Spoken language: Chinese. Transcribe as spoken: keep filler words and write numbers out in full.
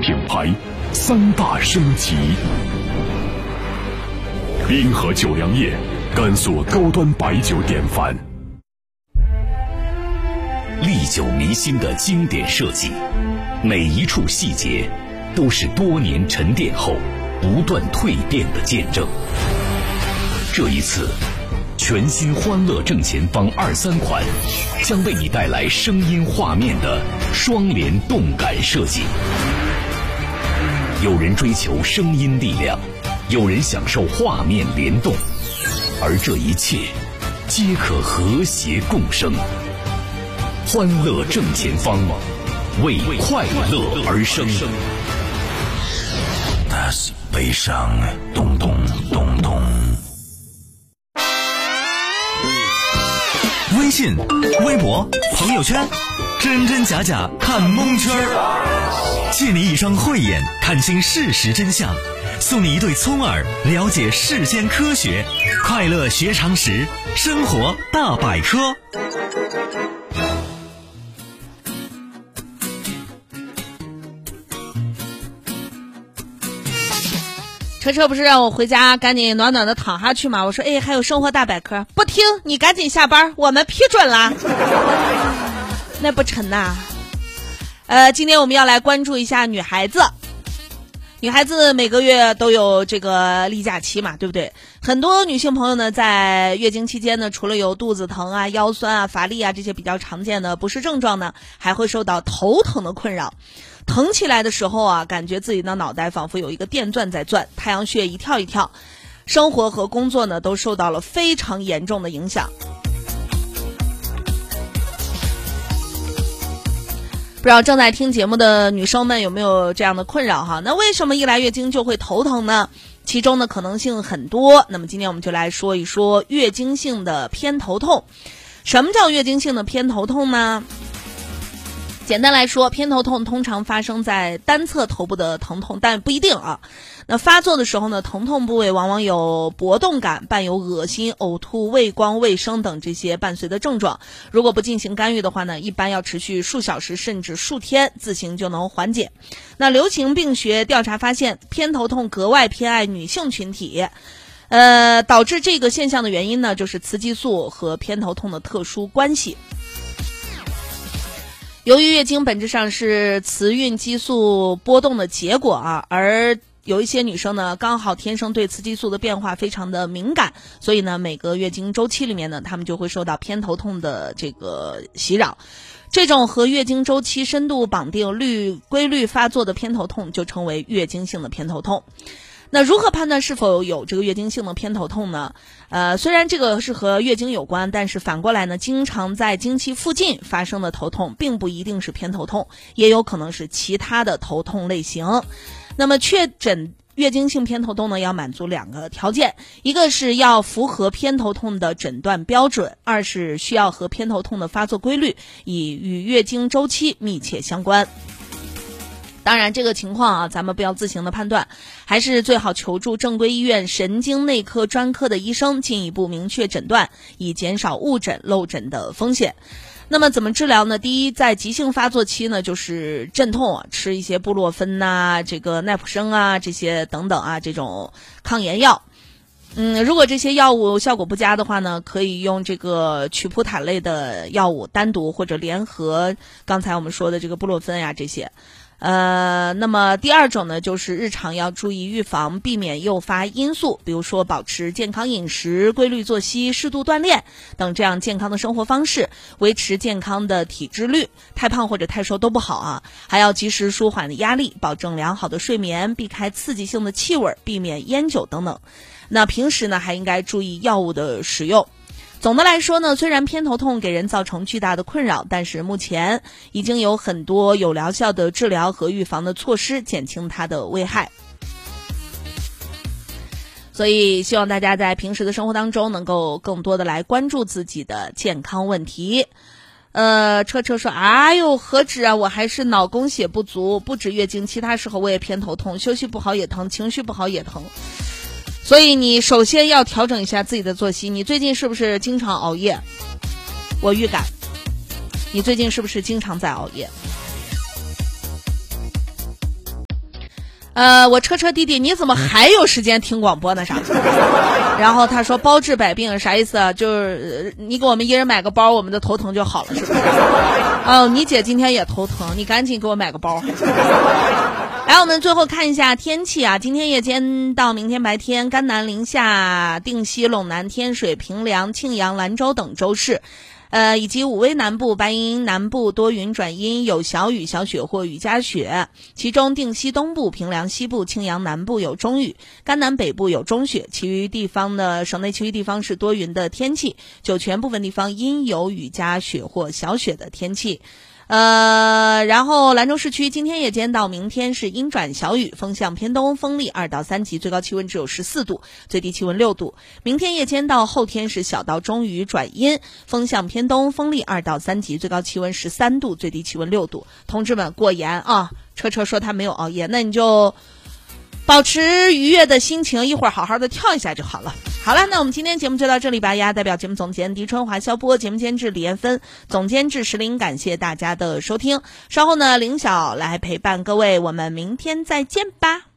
品牌三大升级。滨河酒粮业，甘肃高端白酒典范。 历久弥新的经典设计，每一处细节都是多年沉淀后不断蜕变的见证。这一次，全新欢乐正前方二三款将为你带来声音画面的双联动感设计。有人追求声音力量，有人享受画面联动，而这一切皆可和谐共生。欢乐正前方，为快乐而生。 它是悲伤，咚咚咚咚。 微信、微博、朋友圈，真真假假看蒙圈儿，借你一双慧眼看清事实真相，送你一对聪耳了解世间科学，快乐学常识，生活大百科。 车车不是让我回家赶紧暖暖的躺下去吗？我说哎，还有生活大百科，不听，你赶紧下班，我们批准了。那不成呐。呃，今天我们要来关注一下女孩子。女孩子每个月都有这个例假期嘛，对不对？很多女性朋友呢，在月经期间呢，除了有肚子疼啊、腰酸啊、乏力啊这些比较常见的不适症状呢，还会受到头疼的困扰。疼起来的时候啊，感觉自己的脑袋仿佛有一个电钻在转，太阳穴一跳一跳，生活和工作呢都受到了非常严重的影响。不知道正在听节目的女生们有没有这样的困扰哈？那为什么一来月经就会头疼呢？其中的可能性很多。那么今天我们就来说一说月经性的偏头痛。什么叫月经性的偏头痛呢？简单来说，偏头痛通常发生在单侧头部的疼痛，但不一定啊。那发作的时候呢，疼痛部位往往有搏动感，伴有恶心、呕吐、畏光、畏声等这些伴随的症状。如果不进行干预的话呢，一般要持续数小时甚至数天，自行就能缓解。那流行病学调查发现，偏头痛格外偏爱女性群体。呃，导致这个现象的原因呢，就是雌激素和偏头痛的特殊关系。由于月经本质上是雌孕激素波动的结果啊，而有一些女生呢，刚好天生对雌激素的变化非常的敏感，所以呢，每个月经周期里面呢，她们就会受到偏头痛的这个袭扰。这种和月经周期深度绑定、律规律发作的偏头痛，就称为月经性的偏头痛。那如何判断是否有这个月经性的偏头痛呢？呃，虽然这个是和月经有关，但是反过来呢，经常在经期附近发生的头痛，并不一定是偏头痛，也有可能是其他的头痛类型。那么确诊月经性偏头痛呢，要满足两个条件，一个是要符合偏头痛的诊断标准，二是需要和偏头痛的发作规律以与月经周期密切相关。当然这个情况啊，咱们不要自行的判断，还是最好求助正规医院神经内科专科的医生进一步明确诊断，以减少误诊漏诊的风险。那么怎么治疗呢？第一，在急性发作期呢，就是镇痛啊，吃一些布洛芬呐、这个奈普生啊这些等等啊这种抗炎药。嗯，如果这些药物效果不佳的话呢，可以用这个曲普坦类的药物单独或者联合刚才我们说的这个布洛芬呀这些。呃，那么第二种呢，就是日常要注意预防，避免诱发因素，比如说保持健康饮食、规律作息、适度锻炼等这样健康的生活方式，维持健康的体脂率，太胖或者太瘦都不好啊。还要及时舒缓压力，保证良好的睡眠，避开刺激性的气味，避免烟酒等等。那平时呢，还应该注意药物的使用。总的来说呢，虽然偏头痛给人造成巨大的困扰，但是目前已经有很多有疗效的治疗和预防的措施减轻它的危害。所以希望大家在平时的生活当中能够更多的来关注自己的健康问题。呃，车车说，哎呦，何止啊，我还是脑供血不足，不止月经，其他时候我也偏头痛，休息不好也疼，情绪不好也疼。所以你首先要调整一下自己的作息。你最近是不是经常熬夜？我预感你最近是不是经常在熬夜？ 呃，我车车弟弟，你怎么还有时间听广播呢？啥？然后他说包治百病啥意思啊？就是你给我们一人买个包，我们的头疼就好了，是不是？哦，你姐今天也头疼，你赶紧给我买个包。来，我们最后看一下天气啊。今天夜间到明天白天，甘南、临夏、定西、陇南、天水、平凉、庆阳、兰州等州市。呃，以及武威南部、白银南部多云转阴，有小雨、小雪或雨夹雪。其中定西东部、平凉西部、庆阳南部有中雨，甘南北部有中雪，其余地方的省内其余地方是多云的天气。酒泉部分地方阴有雨夹雪或小雪的天气。呃，然后兰州市区今天夜间到明天是阴转小雨，风向偏东，风力二到三级，最高气温只有十四度，最低气温六度。明天夜间到后天是小到中雨转阴，风向偏东，风力二到三级，最高气温十三度，最低气温六度。同志们过严啊！车车说他没有熬夜，那你就保持愉悦的心情，一会儿好好的跳一下就好了。好了，那我们今天节目就到这里吧。呀，代表节目总监狄春华、肖波，节目监制李艳芬，总监制石林，感谢大家的收听。稍后呢，林晓来陪伴各位，我们明天再见吧。